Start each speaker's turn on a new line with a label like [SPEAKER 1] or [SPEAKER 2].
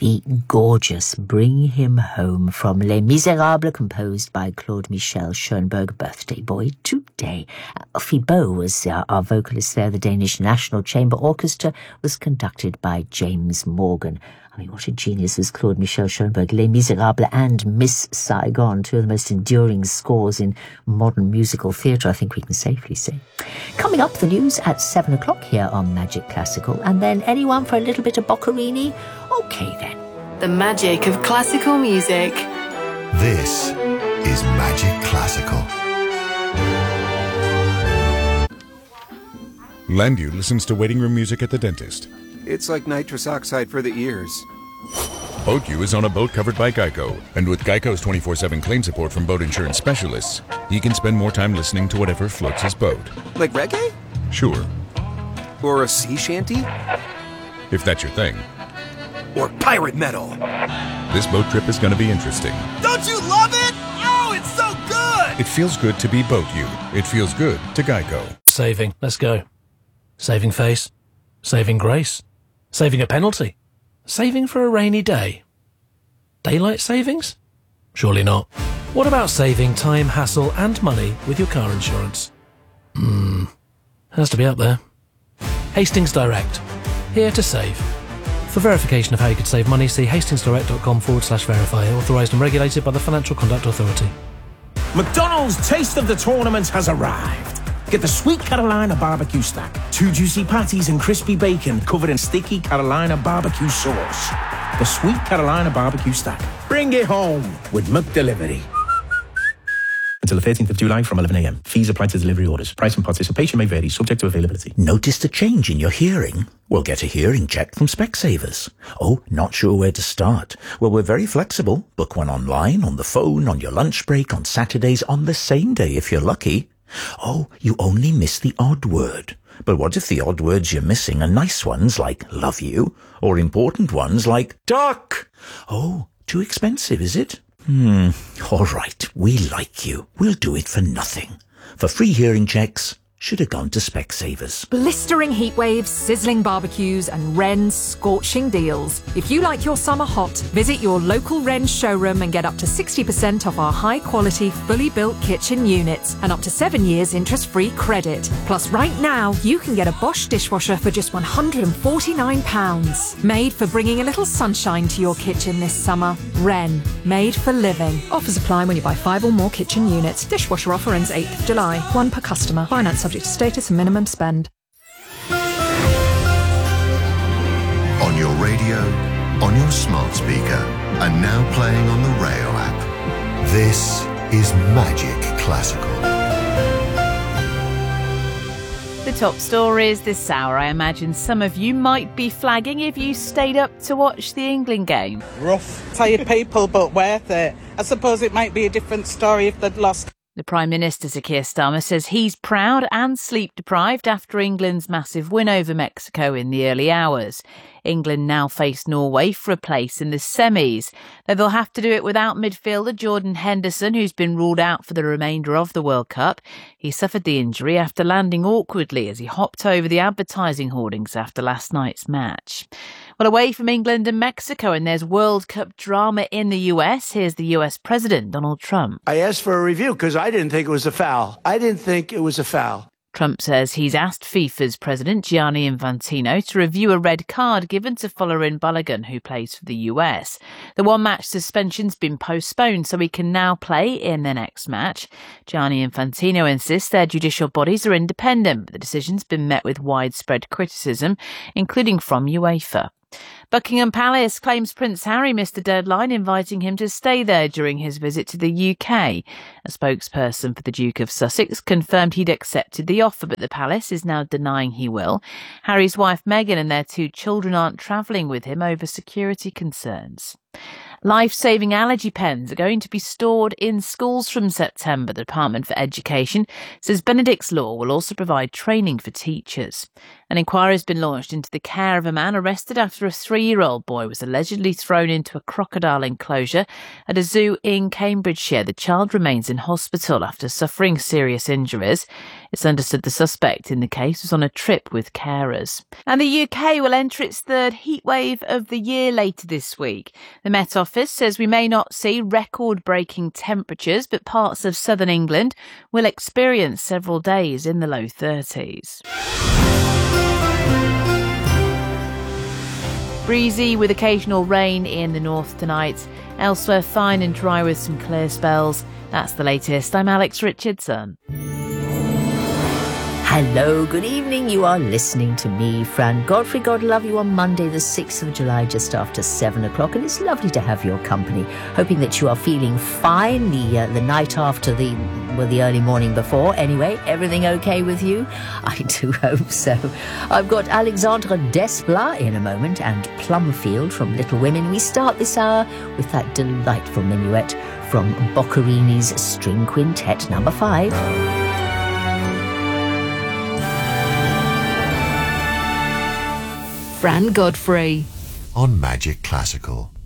[SPEAKER 1] The gorgeous Bring Him Home from Les Miserables, composed by Claude Michel Schoenberg, birthday boy today. Alfie Boe was our vocalist there. The Danish National Chamber Orchestra was conducted by James Morgan. I mean, what a genius is Claude Michel Schoenberg. Les Miserables and Miss Saigon, two of the most enduring scores in modern musical theatre, I think we can safely say. Coming up, the news at 7 o'clock here on Magic Classical. And then anyone for a little bit of Boccherini? Okay, then.
[SPEAKER 2] The magic of classical music.
[SPEAKER 3] This is Magic Classical.
[SPEAKER 4] Landu listens to waiting room music at the dentist.
[SPEAKER 5] It's like nitrous oxide for the ears.
[SPEAKER 4] BoatU is on a boat covered by Geico, and with Geico's 24/7 claim support from boat insurance specialists, he can spend more time listening to whatever floats his boat.
[SPEAKER 5] Like reggae?
[SPEAKER 4] Sure.
[SPEAKER 5] Or a sea shanty?
[SPEAKER 4] If that's your thing.
[SPEAKER 5] Or pirate metal?
[SPEAKER 4] This boat trip is going to be interesting.
[SPEAKER 6] Don't you love it? Oh, it's so good!
[SPEAKER 4] It feels good to be BoatU. It feels good to Geico.
[SPEAKER 7] Saving. Let's go. Saving face. Saving grace. Saving a penalty. Saving for a rainy day. Daylight savings? Surely not. What about saving time, hassle and money with your car insurance? Has to be up there. Hastings Direct. Here to save. For verification of how you could save money, see hastingsdirect.com/verify. Authorised and regulated by the Financial Conduct Authority.
[SPEAKER 8] McDonald's Taste of the Tournament has arrived. Get the Sweet Carolina Barbecue Stack. 2 juicy patties and crispy bacon covered in sticky Carolina barbecue sauce. The Sweet Carolina Barbecue Stack. Bring it home with McDelivery. Until the 13th of July from 11 a.m. Fees apply to delivery orders. Price and participation may vary, subject to availability.
[SPEAKER 9] Noticed a change in your hearing? Well, get a hearing check from Specsavers. Oh, not sure where to start? Well, we're very flexible. Book one online, on the phone, on your lunch break, on Saturdays, on the same day if you're lucky. Oh, you only miss the odd word. But what if the odd words you're missing are nice ones like love you, or important ones like duck? Oh, too expensive, is it? All right, we like you. We'll do it for nothing. For free hearing checks, should have gone to Specsavers.
[SPEAKER 10] Blistering heat waves, sizzling barbecues and Wren's scorching deals. If you like your summer hot, visit your local Wren's showroom and get up to 60% off our high-quality, fully built kitchen units and up to 7 years interest-free credit. Plus, right now, you can get a Bosch dishwasher for just £149. Made for bringing a little sunshine to your kitchen this summer. Wren, made for living. Offers apply when you buy 5 or more kitchen units. Dishwasher offer ends 8th of July. 1 per customer. Finance subject to status and minimum spend.
[SPEAKER 3] On your radio, on your smart speaker, and now playing on the Rail app. This is Magic Classical.
[SPEAKER 11] The top stories this hour. I imagine some of you might be flagging if you stayed up to watch the England game.
[SPEAKER 12] Rough, tired people, but worth it. I suppose it might be a different story if they'd lost.
[SPEAKER 11] The Prime Minister, Sir Keir Starmer, says he's proud and sleep-deprived after England's massive win over Mexico in the early hours. England now face Norway for a place in the semis, though they'll have to do it without midfielder Jordan Henderson, who's been ruled out for the remainder of the World Cup. He suffered the injury after landing awkwardly as he hopped over the advertising hoardings after last night's match. Well, away from England and Mexico, and there's World Cup drama in the US. Here's the US President, Donald Trump.
[SPEAKER 13] I asked for a review because I didn't think it was a foul.
[SPEAKER 11] Trump says he's asked FIFA's president, Gianni Infantino, to review a red card given to Folarin Balogun, who plays for the US. The one-match suspension's been postponed, so he can now play in the next match. Gianni Infantino insists their judicial bodies are independent, but the decision's been met with widespread criticism, including from UEFA. Buckingham Palace claims Prince Harry missed the deadline, inviting him to stay there during his visit to the UK. A spokesperson for the Duke of Sussex confirmed he'd accepted the offer, but the palace is now denying he will. Harry's wife Meghan and their 2 children aren't travelling with him over security concerns. Life-saving allergy pens are going to be stored in schools from September. The Department for Education says Benedict's Law will also provide training for teachers. An inquiry has been launched into the care of a man arrested after a 3-year-old boy was allegedly thrown into a crocodile enclosure at a zoo in Cambridgeshire. The child remains in hospital after suffering serious injuries. It's understood the suspect in the case was on a trip with carers. And the UK will enter its third heatwave of the year later this week. The Met Office says we may not see record-breaking temperatures, but parts of southern England will experience several days in the low 30s. Breezy with occasional rain in the north tonight. Elsewhere, fine and dry with some clear spells. That's the latest. I'm Alex Richardson.
[SPEAKER 1] Hello, good evening. You are listening to me, Fran Godfrey. God love you on Monday, the 6th of July, just after 7 o'clock. And it's lovely to have your company. Hoping that you are feeling fine the night after the early morning before. Anyway, everything okay with you? I do hope so. I've got Alexandre Desplat in a moment and Plumfield from Little Women. We start this hour with that delightful minuet from Boccherini's String Quintet number 5.
[SPEAKER 2] Fran Godfrey
[SPEAKER 3] on Magic Classical.